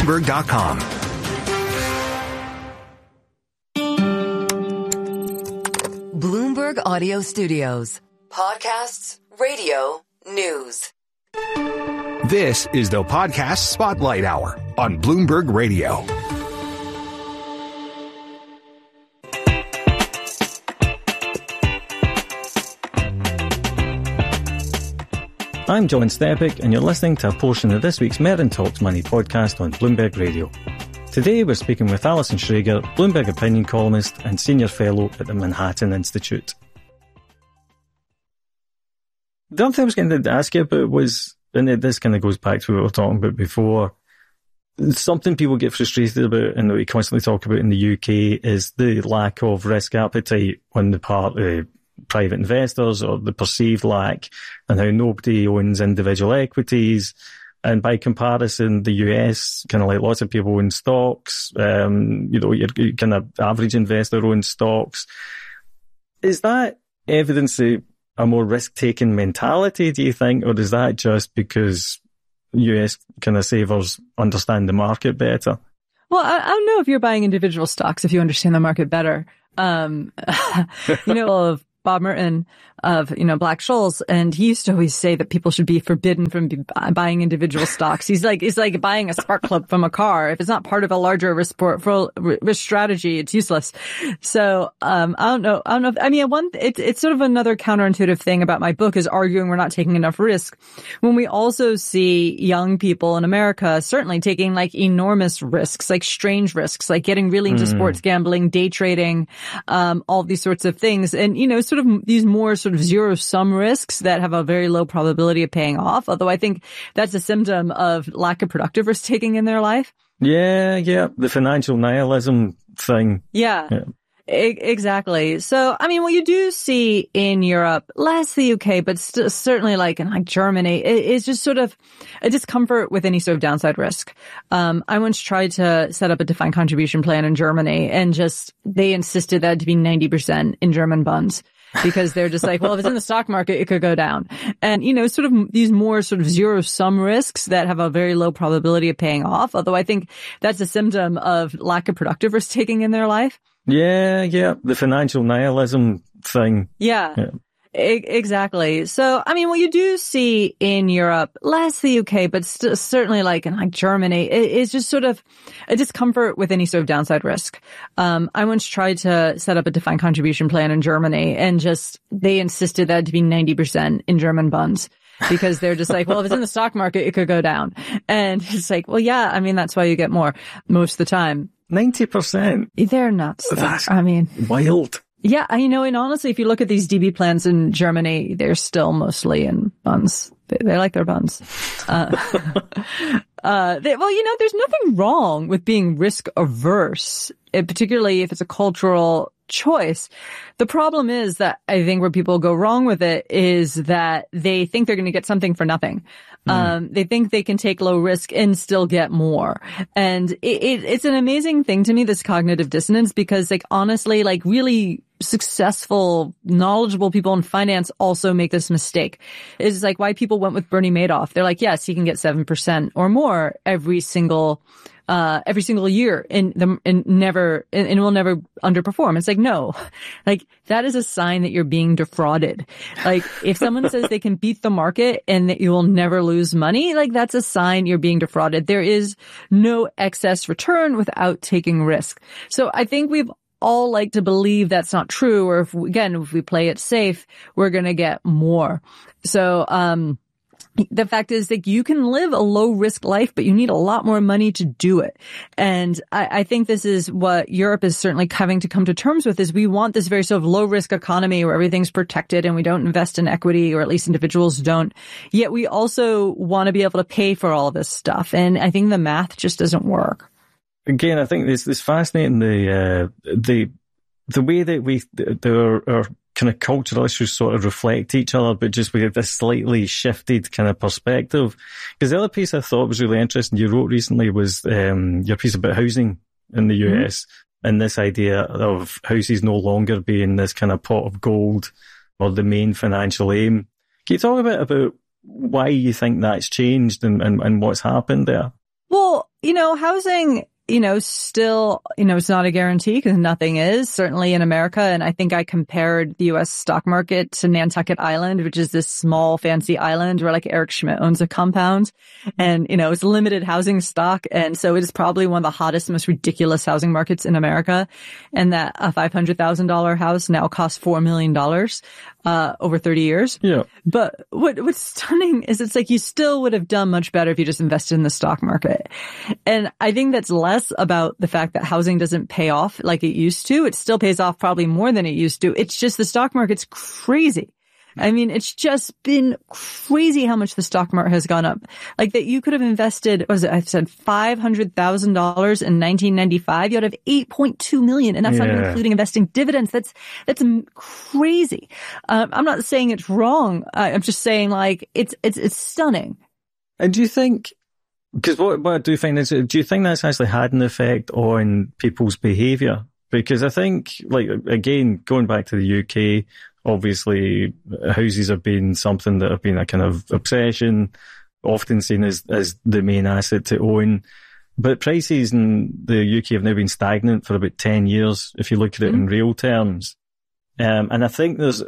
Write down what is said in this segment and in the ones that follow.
Bloomberg.com. Bloomberg Audio Studios. Podcasts, radio, news. This is the Podcast Spotlight Hour on Bloomberg Radio. I'm John Steppick, and you're listening to a portion of this week's Merrin Talks Money podcast on Bloomberg Radio. Today we're speaking with Alison Schrager, Bloomberg opinion columnist and senior fellow at the Manhattan Institute. The other thing I was going to ask you about was, and this kind of goes back to what we were talking about before, something people get frustrated about and that we constantly talk about in the UK is the lack of risk appetite on the part of private investors, or the perceived lack, and how nobody owns individual equities. And by comparison, the US, kind of like lots of people own stocks, your kind of average investor owns stocks. Is that evidence of a more risk-taking mentality, do you think, or is that just because US kind of savers understand the market better? Well, I don't know if you're buying individual stocks if you understand the market better. Of Bob Merton of, Black-Scholes, and he used to always say that people should be forbidden from buying individial stocks. It's like buying a spark plug from a car. If it's not part of a larger risk strategy, it's useless. So, I don't know. It's sort of another counterintuitive thing about my book is arguing we're not taking enough risk when we also see young people in America certainly taking like enormous risks, like strange risks, like getting really into sports gambling, day trading, all these sorts of things. And, sort of these more sort of zero-sum risks that have a very low probability of paying off, although I think that's a symptom of lack of productive risk-taking in their life. Yeah, the financial nihilism thing. Yeah. Exactly. So, what you do see in Europe, less the UK, but certainly in Germany, is just sort of a discomfort with any sort of downside risk. I once tried to set up a defined contribution plan in Germany, and they insisted that to be 90% in German bonds. Because they're just like, well, if it's in the stock market, it could go down. And, sort of these more sort of zero-sum risks that have a very low probability of paying off, although I think that's a symptom of lack of productive risk-taking in their life. Yeah, the financial nihilism thing. Yeah. Exactly. So, what you do see in Europe, less the UK, but certainly in Germany, is just sort of a discomfort with any sort of downside risk. I once tried to set up a defined contribution plan in Germany, and they insisted that to be 90% in German bonds. Because they're just like, well, if it's in the stock market, it could go down. And it's like, well, yeah, that's why you get more most of the time. 90%? They're nuts. That's wild. Yeah, and honestly, if you look at these DB plans in Germany, they're still mostly in bonds. They like their bonds. There's nothing wrong with being risk averse, particularly if it's a cultural choice. The problem is that I think where people go wrong with it is that they think they're going to get something for nothing. They think they can take low risk and still get more. And it's an amazing thing to me, this cognitive dissonance, because honestly, really successful, knowledgeable people in finance also make this mistake. It's like why people went with Bernie Madoff. They're like, yes, he can get 7% or more every single year and will never underperform. It's like, no, that is a sign that you're being defrauded. If someone says they can beat the market and that you will never lose money, that's a sign you're being defrauded. There is no excess return without taking risk. So I think we've all like to believe that's not true, or if we play it safe, we're going to get more. So, the fact is that you can live a low risk life, but you need a lot more money to do it. And I think this is what Europe is certainly having to come to terms with, is we want this very sort of low risk economy where everything's protected and we don't invest in equity, or at least individuals don't. Yet we also want to be able to pay for all of this stuff. And I think the math just doesn't work. Again, I think it's fascinating the way that our kind of cultural issues sort of reflect each other, but just with this slightly shifted kind of perspective. Because the other piece I thought was really interesting you wrote recently was your piece about housing in the US, and this idea of houses no longer being this kind of pot of gold or the main financial aim. Can you talk a bit about why you think that's changed and what's happened there? Well, Housing, still, it's not a guarantee because nothing is, certainly in America. And I think I compared the U.S. stock market to Nantucket Island, which is this small, fancy island where like Eric Schmidt owns a compound. And, it's limited housing stock. And so it is probably one of the hottest, most ridiculous housing markets in America. And that a $500,000 house now costs $4 million. Over 30 years. Yeah. But what's stunning is it's like you still would have done much better if you just invested in the stock market. And I think that's less about the fact that housing doesn't pay off like it used to. It still pays off probably more than it used to. It's just the stock market's crazy. I mean, it's just been crazy how much the stock market has gone up. Like that you could have invested, I said $500,000 in 1995. You'd have $8.2 million. And that's not even including investing dividends. That's crazy. I'm not saying it's wrong. I'm just saying like it's stunning. And do you think, because what I do find is, do you think that's actually had an effect on people's behaviour? Because I think, like, again, going back to the UK, obviously, houses have been something that have been a kind of obsession, often seen as the main asset to own. But prices in the UK have now been stagnant for about 10 years, if you look at it in real terms. And I think there's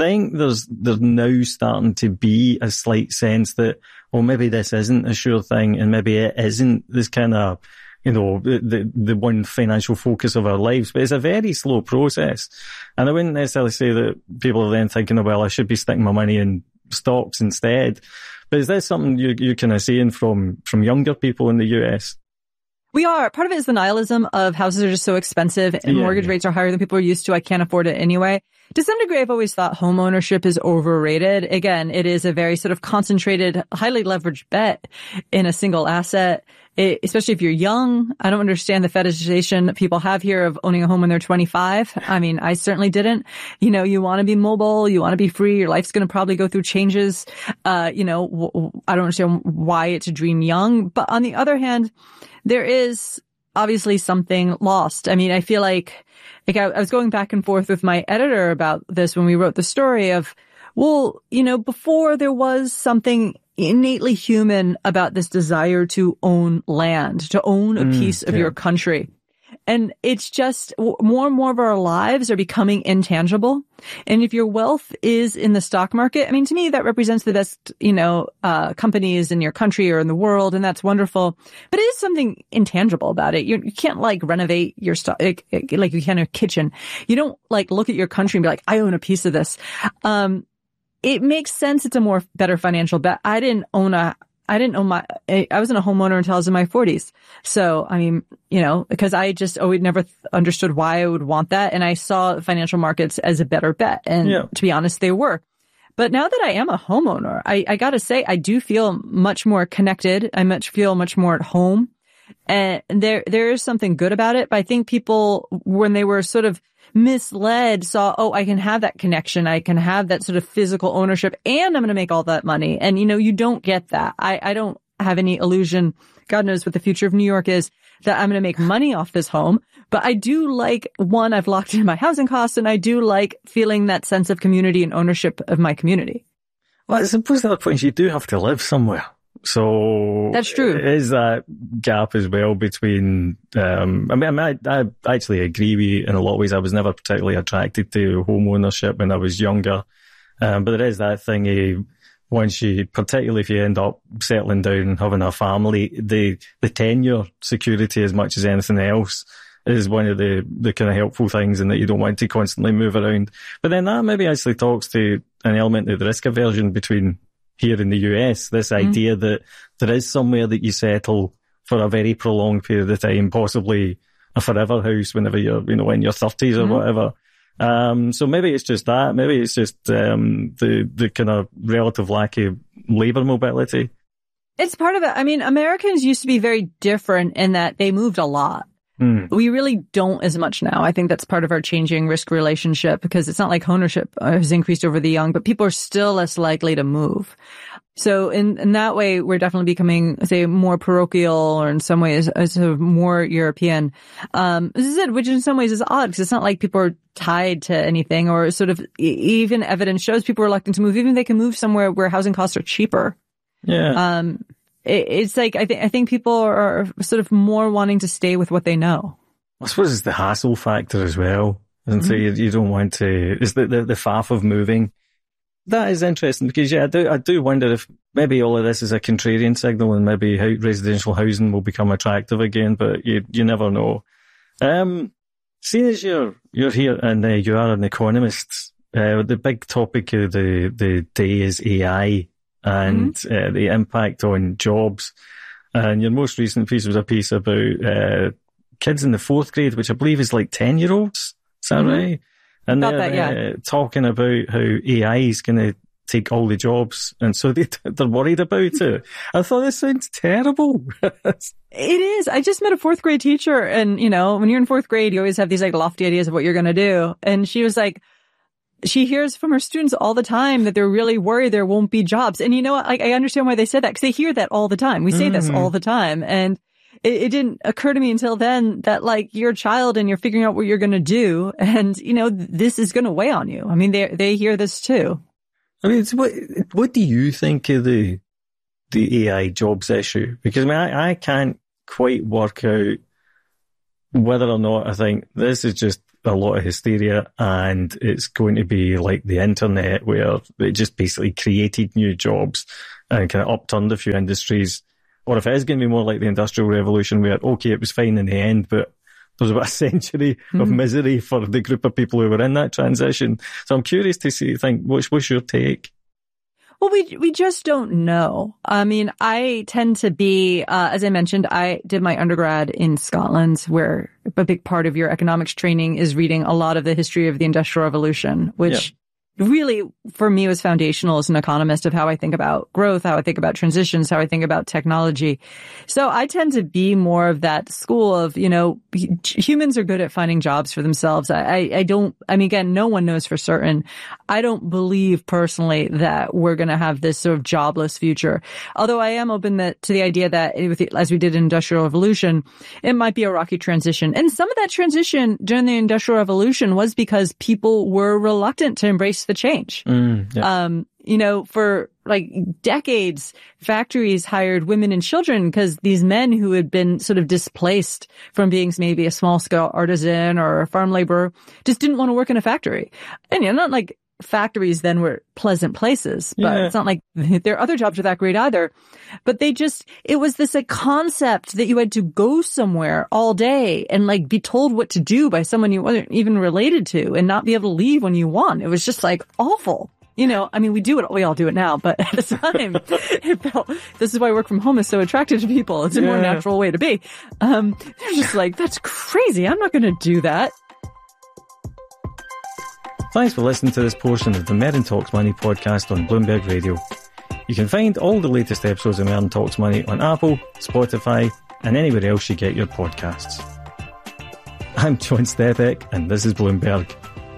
now starting to be a slight sense that, well, maybe this isn't a sure thing, and maybe it isn't this kind of, the one financial focus of our lives. But it's a very slow process. And I wouldn't necessarily say that people are then thinking, well, I should be sticking my money in stocks instead. But is that something you're kind of seeing from younger people in the US? We are. Part of it is the nihilism of houses are just so expensive and mortgage rates are higher than people are used to. I can't afford it anyway. To some degree, I've always thought home ownership is overrated. Again, it is a very sort of concentrated, highly leveraged bet in a single asset. Especially if you're young. I don't understand the fetishization that people have here of owning a home when they're 25. I mean, I certainly didn't. You want to be mobile. You want to be free. Your life's going to probably go through changes. I don't understand why it's a dream young. But on the other hand, there is obviously something lost. I mean, I feel like I was going back and forth with my editor about this when we wrote the story of, well, before there was something innately human about this desire to own land, to own a piece of your country. And it's just more and more of our lives are becoming intangible. And if your wealth is in the stock market, I mean, to me, that represents the best, companies in your country or in the world. And that's wonderful. But it is something intangible about it. You can't like renovate your stuff like you can a kitchen. You don't like look at your country and be like, I own a piece of this. It makes sense. It's a better financial bet. I wasn't a homeowner until I was in my 40s. So, I mean, because I just always never understood why I would want that. And I saw financial markets as a better bet. And to be honest, they were. But now that I am a homeowner, I got to say, I do feel much more connected. I feel much more at home. And there is something good about it. But I think people, when they were sort of misled, saw, I can have that connection. I can have that sort of physical ownership and I'm going to make all that money. And, you don't get that. I don't have any illusion. God knows what the future of New York is, that I'm going to make money off this home. But I do like, one, I've locked in my housing costs, and I do like feeling that sense of community and ownership of my community. Well, I suppose the other point is you do have to live somewhere. So that's true. Is that gap as well between, I actually agree with you in a lot of ways. I was never particularly attracted to home ownership when I was younger. But there is that thing, particularly if you end up settling down and having a family, the tenure security as much as anything else is one of the kind of helpful things, and that you don't want to constantly move around. But then that maybe actually talks to an element of the risk aversion between here in the US, this idea that there is somewhere that you settle for a very prolonged period of time, possibly a forever house whenever you're, in your 30s or whatever. So maybe it's just that. Maybe it's just the kind of relative lack of labour mobility. It's part of it. I mean, Americans used to be very different in that they moved a lot. We really don't as much now. I think that's part of our changing risk relationship, because it's not like ownership has increased over the young, but people are still less likely to move. So in that way, we're definitely becoming, say, more parochial, or in some ways, sort of more European. This is it, which in some ways is odd, because it's not like people are tied to anything, or sort of even evidence shows people are reluctant to move, even if they can move somewhere where housing costs are cheaper. Yeah. it's like, I think people are sort of more wanting to stay with what they know. I suppose it's the hassle factor as well. And so you don't want to, it's the faff of moving. That is interesting because, yeah, I do wonder if maybe all of this is a contrarian signal and maybe residential housing will become attractive again, but you never know. Seeing as you're here and you are an economist, the big topic of the day is AI and the impact on jobs. And your most recent piece was a piece about kids in the 4th grade, which I believe is like 10-year-olds. Is that right? And they're talking about how AI is going to take all the jobs, and so they're worried about it. I thought this sounds terrible. It is. I just met a 4th grade teacher, and you know, when you're in 4th grade, you always have these like lofty ideas of what you're going to do. And she was like, she hears from her students all the time that they're really worried there won't be jobs. And you know what? I understand why they said that, because they hear that all the time. We say this all the time, and it didn't occur to me until then that like you're a child and you're figuring out what you're going to do, and you know this is going to weigh on you. I mean, they hear this too. I mean, what do you think of the AI jobs issue? Because I mean, I can't quite work out whether or not I think this is just a lot of hysteria and it's going to be like the internet where it just basically created new jobs and kind of upturned a few industries. Or if it is going to be more like the Industrial Revolution where, okay, it was fine in the end, but there was about a century of misery for the group of people who were in that transition. So I'm curious to think, what's your take? Well, we just don't know. I mean, I tend to be, as I mentioned, I did my undergrad in Scotland, where a big part of your economics training is reading a lot of the history of the Industrial Revolution, which really, for me, was foundational as an economist of how I think about growth, how I think about transitions, how I think about technology. So I tend to be more of that school of, you know, humans are good at finding jobs for themselves. I mean, again, no one knows for certain. I don't believe personally that we're going to have this sort of jobless future. Although I am open to the idea that, as we did in Industrial Revolution, it might be a rocky transition. And some of that transition during the Industrial Revolution was because people were reluctant to embrace the change. You know, for like decades, factories hired women and children because these men who had been sort of displaced from being maybe a small scale artisan or a farm laborer just didn't want to work in a factory. And you know, not like factories then were pleasant places, but it's not like their other jobs are that great either. But it was this like concept that you had to go somewhere all day and like be told what to do by someone you wasn't even related to and not be able to leave when you want. It was just like awful. You know, I mean, we all do it now, but at the time, it felt, this is why work from home is so attractive to people. It's a more natural way to be. They're just like, that's crazy. I'm not going to do that. Thanks for listening to this portion of the Merrin Talks Money podcast on Bloomberg Radio. You can find all the latest episodes of Merrin Talks Money on Apple, Spotify, and anywhere else you get your podcasts. I'm John Stethek, and this is Bloomberg.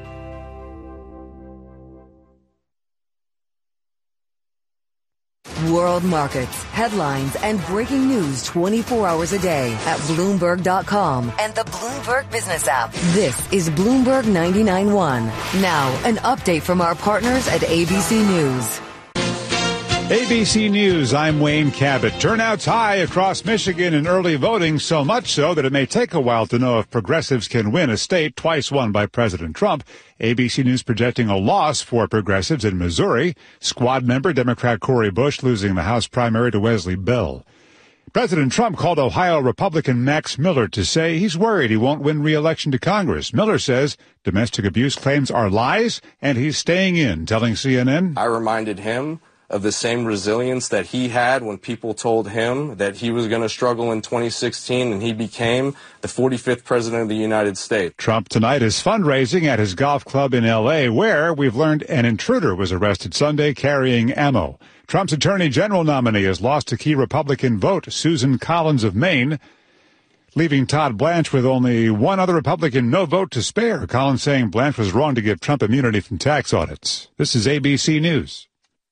World markets, headlines, and breaking news 24 hours a day at Bloomberg.com and the Bloomberg Business app. This is Bloomberg 99.1. Now, an update from our partners at ABC News. ABC News, I'm Wayne Cabot. Turnout's high across Michigan in early voting, so much so that it may take a while to know if progressives can win a state twice won by President Trump. ABC News projecting a loss for progressives in Missouri. Squad member Democrat Cori Bush losing the House primary to Wesley Bell. President Trump called Ohio Republican Max Miller to say he's worried he won't win re-election to Congress. Miller says domestic abuse claims are lies, and he's staying in, telling CNN, I reminded him of the same resilience that he had when people told him that he was going to struggle in 2016 and he became the 45th president of the United States. Trump tonight is fundraising at his golf club in L.A., where we've learned an intruder was arrested Sunday carrying ammo. Trump's attorney general nominee has lost a key Republican vote, Susan Collins of Maine, leaving Todd Blanche with only one other Republican no vote to spare. Collins saying Blanche was wrong to give Trump immunity from tax audits. This is ABC News.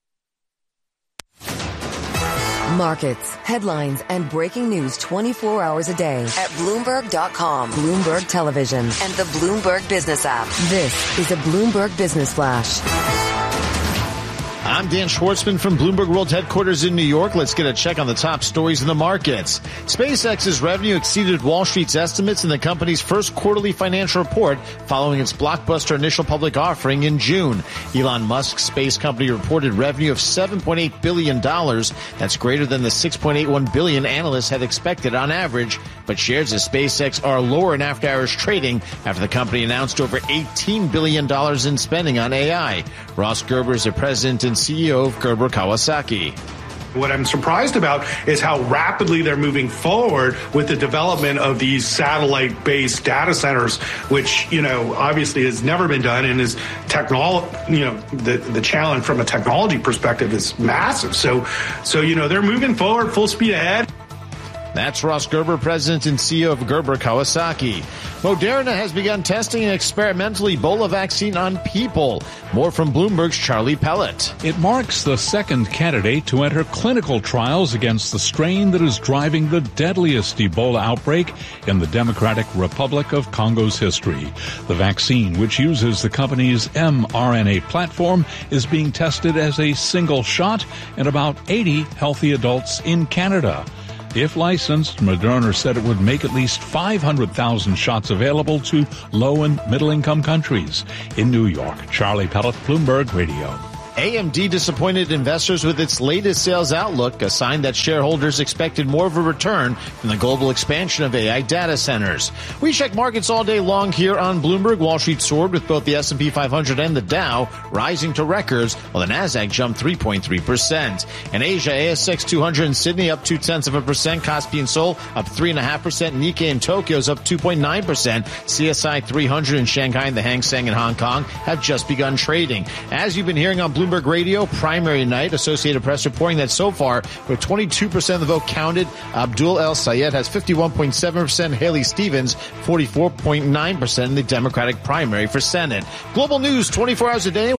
Markets, headlines, and breaking news 24 hours a day at Bloomberg.com, Bloomberg Television, and the Bloomberg Business app. This is a Bloomberg Business Flash. I'm Dan Schwartzman from Bloomberg World Headquarters in New York. Let's get a check on the top stories in the markets. SpaceX's revenue exceeded Wall Street's estimates in the company's first quarterly financial report following its blockbuster initial public offering in June. Elon Musk's space company reported revenue of $7.8 billion. That's greater than the $6.81 billion analysts had expected on average. But shares of SpaceX are lower in after-hours trading after the company announced over $18 billion in spending on AI. Ross Gerber is the president and CEO of Gerber Kawasaki. What I'm surprised about is how rapidly they're moving forward with the development of these satellite-based data centers, which, obviously has never been done and is the challenge from a technology perspective is massive. So, they're moving forward full speed ahead. That's Ross Gerber, president and CEO of Gerber Kawasaki. Moderna has begun testing an experimental Ebola vaccine on people. More from Bloomberg's Charlie Pellet. It marks the second candidate to enter clinical trials against the strain that is driving the deadliest Ebola outbreak in the Democratic Republic of Congo's history. The vaccine, which uses the company's mRNA platform, is being tested as a single shot in about 80 healthy adults in Canada. If licensed, Moderna said it would make at least 500,000 shots available to low- and middle-income countries. In New York, Charlie Pellet, Bloomberg Radio. AMD disappointed investors with its latest sales outlook, a sign that shareholders expected more of a return from the global expansion of AI data centers. We check markets all day long here on Bloomberg. Wall Street soared with both the S&P 500 and the Dow rising to records, while the Nasdaq jumped 3.3%. In Asia, ASX 200 in Sydney up 0.2%, Kospi and Seoul up 3.5%, Nikkei in Tokyo is up 2.9%, CSI 300 in Shanghai and the Hang Seng in Hong Kong have just begun trading. As you've been hearing on Bloomberg Radio, primary night, Associated Press reporting that so far, with 22% of the vote counted, Abdul El Sayed has 51.7%, Haley Stevens 44.9% in the Democratic primary for Senate. Global news 24 hours a day.